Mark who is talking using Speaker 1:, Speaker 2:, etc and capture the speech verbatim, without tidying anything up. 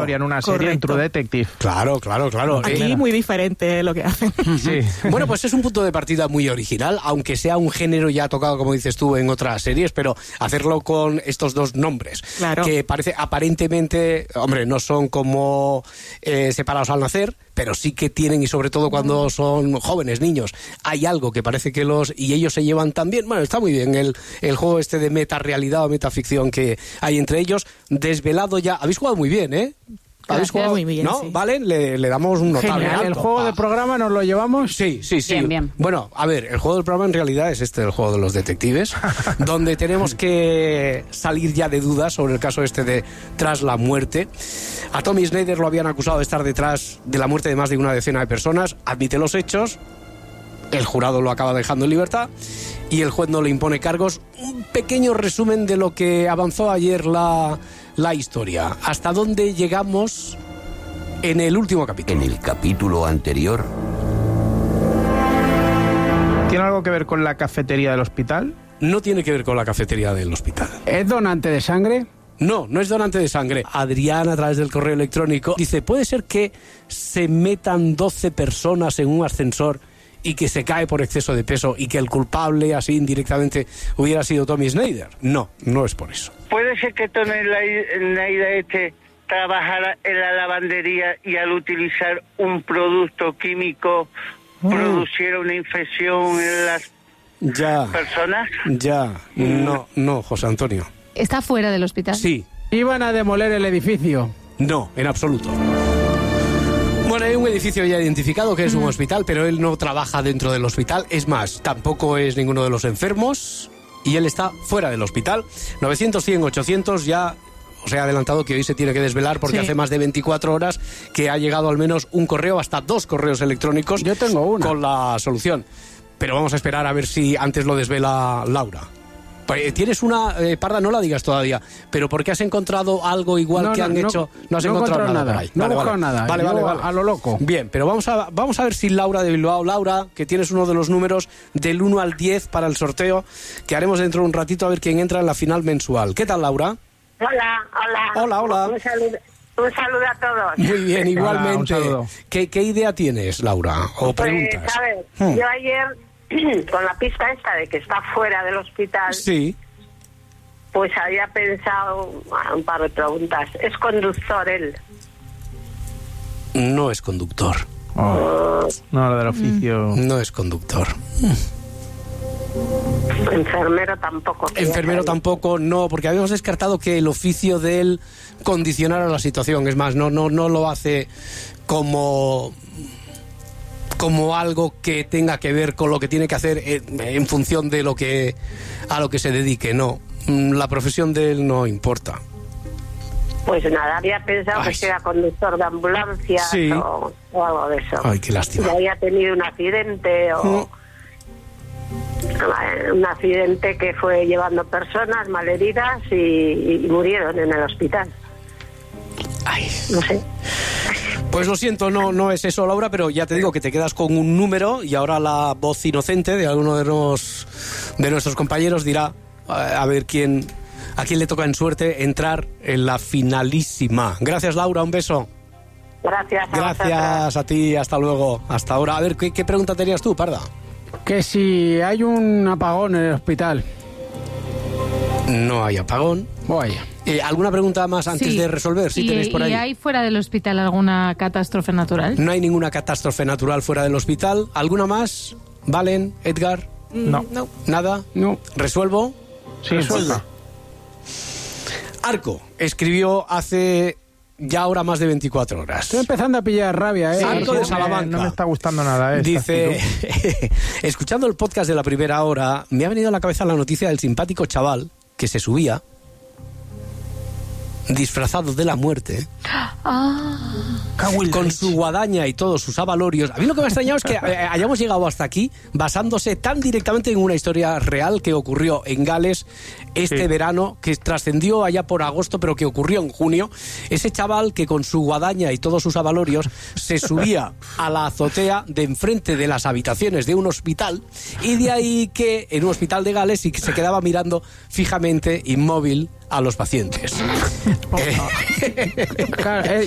Speaker 1: historia en una serie, en True Detective.
Speaker 2: Claro, claro, claro.
Speaker 3: Aquí
Speaker 2: Eh,
Speaker 3: muy diferente lo que hacen.
Speaker 1: Sí.
Speaker 2: Bueno, pues es un punto de partida muy original, aunque sea un género ya tocado, como dices tú, en otras series, pero hacerlo con estos dos nombres,
Speaker 3: Claro.
Speaker 2: que parece aparentemente, hombre, no son como eh, separados al nacer, pero sí que tienen, y sobre todo cuando son jóvenes, niños, hay algo que parece que los... y ellos se llevan tan bien. Bueno, está muy bien el, el juego este de metarealidad o metaficción que hay entre ellos, desvelado ya. Habéis jugado muy bien, ¿eh? ¿Habéis
Speaker 3: Gracias,
Speaker 2: jugado?
Speaker 3: muy bien,
Speaker 2: ¿No?
Speaker 3: sí.
Speaker 2: ¿Vale? Le, le damos un notable
Speaker 1: Genial, el
Speaker 2: alto.
Speaker 1: juego de
Speaker 2: Ah.
Speaker 1: programa nos lo llevamos.
Speaker 2: Sí, sí, sí.
Speaker 4: Bien, bien.
Speaker 2: Bueno, a ver, el juego del programa en realidad es este, el juego de los detectives, donde tenemos que salir ya de dudas sobre el caso este de Tras la muerte. A Tommy Snyder lo habían acusado de estar detrás de la muerte de más de una decena de personas, admite los hechos, el jurado lo acaba dejando en libertad y el juez no le impone cargos. Un pequeño resumen de lo que avanzó ayer la, la historia. ¿Hasta dónde llegamos en el último capítulo?
Speaker 5: En el capítulo anterior,
Speaker 1: ¿Tiene algo que ver con la cafetería del hospital?
Speaker 2: No tiene que ver con la cafetería del hospital.
Speaker 1: ¿Es donante de sangre?
Speaker 2: No, no es donante de sangre. Adrián, a través del correo electrónico, dice, ¿puede ser que se metan doce personas en un ascensor y que se cae por exceso de peso y que el culpable, así indirectamente, hubiera sido Tommy Snyder? No, no es por eso.
Speaker 6: ¿Puede ser que Tommy Snyder este trabajara en la lavandería y al utilizar un producto químico
Speaker 2: Mm.
Speaker 6: produciera una infección en las
Speaker 2: Ya,
Speaker 6: personas?
Speaker 2: ya, no, no, José Antonio.
Speaker 4: ¿Está fuera del hospital?
Speaker 2: Sí,
Speaker 1: Iban a demoler el edificio.
Speaker 2: no, en absoluto. Bueno, hay un edificio ya identificado que es un hospital, pero él no trabaja dentro del hospital. Es más, tampoco es ninguno de los enfermos y él está fuera del hospital. novecientos, cien, ochocientos ya... Os he adelantado que hoy se tiene que desvelar porque
Speaker 1: Sí.
Speaker 2: hace más de veinticuatro horas que ha llegado al menos un correo, hasta dos correos electrónicos.
Speaker 1: Yo tengo una.
Speaker 2: Con la solución. Pero vamos a esperar a ver si antes lo desvela Laura. Pues, ¿tienes una, eh, Parda, no la digas todavía, pero porque has encontrado algo igual
Speaker 1: No,
Speaker 2: que
Speaker 1: no,
Speaker 2: han
Speaker 1: no,
Speaker 2: hecho? No has
Speaker 1: no he
Speaker 2: encontrado
Speaker 1: encontrado
Speaker 2: nada,
Speaker 1: nada.
Speaker 2: por ahí.
Speaker 1: No he
Speaker 2: Vale,
Speaker 1: buscado
Speaker 2: vale.
Speaker 1: nada.
Speaker 2: Vale,
Speaker 1: Yo
Speaker 2: vale, vale.
Speaker 1: a lo loco.
Speaker 2: Bien, pero vamos a, vamos a ver si Laura de Bilbao, Laura, que tienes uno de los números del uno al diez para el sorteo, que haremos dentro de un ratito a ver quién entra en la final mensual. ¿Qué tal, Laura?
Speaker 7: Hola, hola.
Speaker 2: Hola, hola.
Speaker 7: Un saludo, un saludo a todos.
Speaker 2: Muy bien, igualmente.
Speaker 1: Hola, un saludo.
Speaker 2: ¿Qué, ¿Qué idea tienes, Laura? ¿O preguntas?
Speaker 7: Pues, a ver,
Speaker 2: Hmm.
Speaker 7: yo ayer, con la pista esta de que está fuera del hospital,
Speaker 2: Sí.
Speaker 7: pues había pensado ah, un par de preguntas. ¿Es conductor él?
Speaker 2: No es conductor.
Speaker 1: Oh, no, lo del oficio.
Speaker 2: No es conductor.
Speaker 7: Enfermero tampoco.
Speaker 2: Enfermero tampoco, no, porque habíamos descartado que el oficio de él condicionara la situación. Es más, no, no, no lo hace como como algo que tenga que ver con lo que tiene que hacer en, en función de lo que a lo que se dedique. No, la profesión de él no importa.
Speaker 7: Pues nada, había pensado
Speaker 2: Ay.
Speaker 7: que era conductor de ambulancia
Speaker 2: Sí.
Speaker 7: o, o algo de eso.
Speaker 2: Ay, qué lástima.
Speaker 7: Que había tenido un accidente o... Un accidente que fue llevando personas malheridas y, y murieron en el hospital.
Speaker 2: Ay.
Speaker 7: No sé.
Speaker 2: Pues lo siento, no, no es eso, Laura, pero ya te digo que te quedas con un número y ahora la voz inocente de alguno de, los, de nuestros compañeros dirá eh, a ver quién, a quién le toca en suerte entrar en la finalísima. Gracias, Laura, un beso.
Speaker 7: Gracias. A vosotros.
Speaker 2: Gracias a ti, hasta luego, hasta ahora. A ver, ¿qué, qué pregunta tenías tú, Parda?
Speaker 1: Que si hay un apagón en el hospital.
Speaker 2: No hay apagón.
Speaker 1: Vaya.
Speaker 2: Eh, ¿Alguna pregunta más antes
Speaker 4: Sí.
Speaker 2: de resolver? Sí,
Speaker 4: ¿Y,
Speaker 2: tenéis por ahí.
Speaker 4: ¿Y hay fuera del hospital alguna catástrofe natural?
Speaker 2: No hay ninguna catástrofe natural fuera del hospital. ¿Alguna más? ¿Valen? ¿Edgar?
Speaker 1: No.
Speaker 3: No.
Speaker 2: ¿Nada?
Speaker 1: No.
Speaker 2: ¿Resuelvo?
Speaker 1: Sí, resuelva.
Speaker 2: Arco escribió hace ya ahora más de veinticuatro horas.
Speaker 1: Estoy empezando a pillar rabia, ¿eh?
Speaker 2: Sí, Arco de
Speaker 1: No me-
Speaker 2: Salamanca.
Speaker 1: No me está gustando nada, ¿eh? esta
Speaker 2: Dice,
Speaker 1: actitud.
Speaker 2: escuchando el podcast de la primera hora, me ha venido a la cabeza la noticia del simpático chaval que se subía disfrazado de la muerte, con su guadaña y todos sus avalorios. A mí lo que me ha extrañado es que eh, hayamos llegado hasta aquí basándose tan directamente en una historia real que ocurrió en Gales este
Speaker 1: Sí.
Speaker 2: verano, que trascendió allá por agosto, pero que ocurrió en junio. Ese chaval que con su guadaña y todos sus avalorios se subía a la azotea de enfrente de las habitaciones de un hospital, y de ahí que en un hospital de Gales y que se quedaba mirando fijamente, inmóvil, a los pacientes.
Speaker 1: Claro, eh,